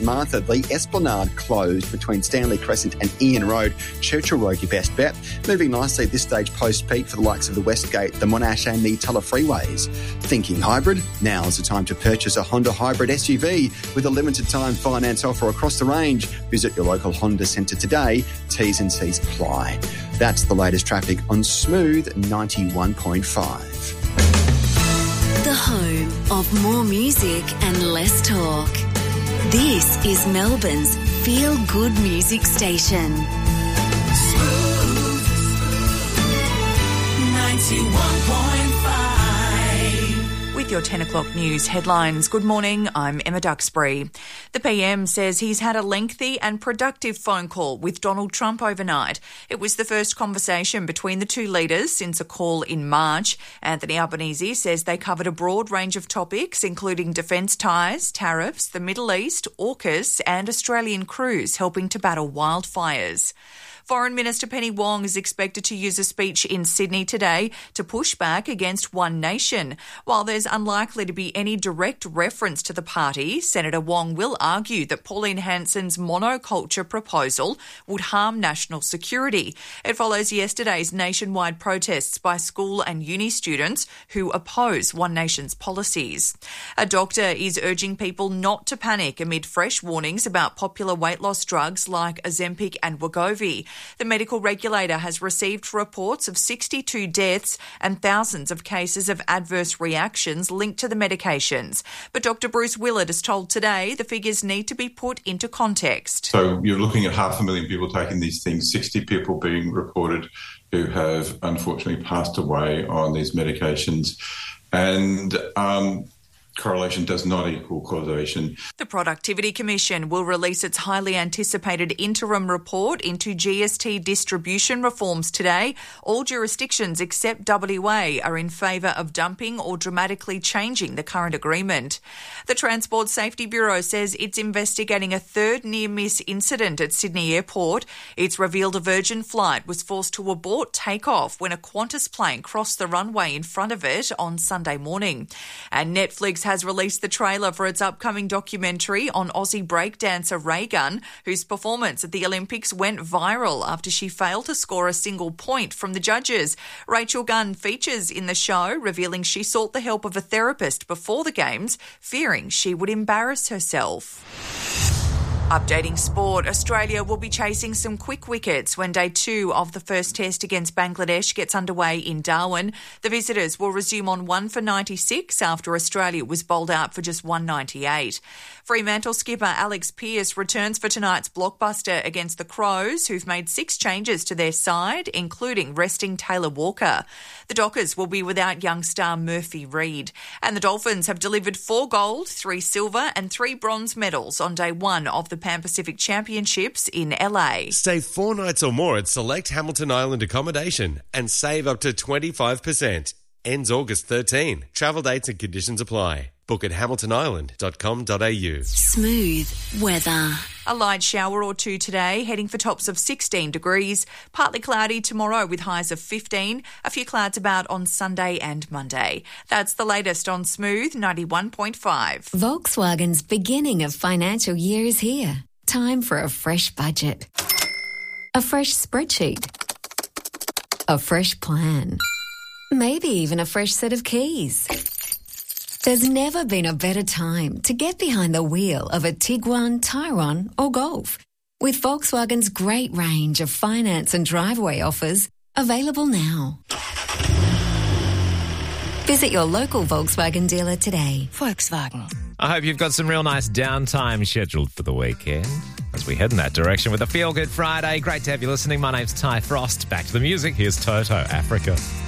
Martha, the Esplanade closed between Stanley Crescent and Ian Road. Churchill Road, your best bet. Moving nicely at this stage post-peak for the likes of the Westgate, the Monash and the Tulla freeways. Thinking hybrid? Now's the time to purchase a Honda hybrid SUV with a limited time finance offer across the range. Visit your local Honda centre today. T's and C's apply. That's the latest traffic on Smooth 91.5. The home of more music and less talk. This is Melbourne's feel-good music station. Smooth 91.5. With your 10 o'clock news headlines. Good morning, I'm Emma Duxbury. The PM says he's had a lengthy and productive phone call with Donald Trump overnight. It was the first conversation between the two leaders since a call in March. Anthony Albanese says they covered a broad range of topics, including defence ties, tariffs, the Middle East, AUKUS and Australian crews helping to battle wildfires. Foreign Minister Penny Wong is expected to use a speech in Sydney today to push back against One Nation. While there's unlikely to be any direct reference to the party, Senator Wong will argue that Pauline Hanson's monoculture proposal would harm national security. It follows yesterday's nationwide protests by school and uni students who oppose One Nation's policies. A doctor is urging people not to panic amid fresh warnings about popular weight loss drugs like Ozempic and Wegovy. The medical regulator has received reports of 62 deaths and thousands of cases of adverse reactions linked to the medications. But Dr. Bruce Willard has told Today the figures need to be put into context. So you're looking at 500,000 people taking these things, 60 people being reported who have unfortunately passed away on these medications. And correlation does not equal causation. The Productivity Commission will release its highly anticipated interim report into GST distribution reforms today. All jurisdictions except WA are in favour of dumping or dramatically changing the current agreement. The Transport Safety Bureau says it's investigating a third near-miss incident at Sydney Airport. It's revealed a Virgin flight was forced to abort takeoff when a Qantas plane crossed the runway in front of it on Sunday morning. And Netflix has released the trailer for its upcoming documentary on Aussie breakdancer Ray Gunn, whose performance at the Olympics went viral after she failed to score a single point from the judges. Rachel Gunn features in the show, revealing she sought the help of a therapist before the Games, fearing she would embarrass herself. Updating sport, Australia will be chasing some quick wickets when day 2 of the first test against Bangladesh gets underway in Darwin. The visitors will resume on 1 for 96 after Australia was bowled out for just 198. Fremantle skipper Alex Pearce returns for tonight's blockbuster against the Crows, who've made 6 changes to their side, including resting Taylor Walker. The Dockers will be without young star Murphy Reid. And the Dolphins have delivered 4 gold, 3 silver and 3 bronze medals on day 1 of the Pan Pacific Championships in LA. Stay 4 nights or more at select Hamilton Island accommodation and save up to 25%. Ends August 13. Travel dates and conditions apply. Book at hamiltonisland.com.au. Smooth weather. A light shower or 2 today, heading for tops of 16 degrees. Partly cloudy tomorrow with highs of 15. A few clouds about on Sunday and Monday. That's the latest on Smooth 91.5. Volkswagen's beginning of financial year is here. Time for a fresh budget. A fresh spreadsheet. A fresh plan. Maybe even a fresh set of keys. There's never been a better time to get behind the wheel of a Tiguan, Tyrone or Golf. With Volkswagen's great range of finance and driveway offers available now. Visit your local Volkswagen dealer today. Volkswagen. I hope you've got some real nice downtime scheduled for the weekend as we head in that direction with a Feel Good Friday. Great to have you listening. My name's Ty Frost. Back to the music. Here's Toto, Africa.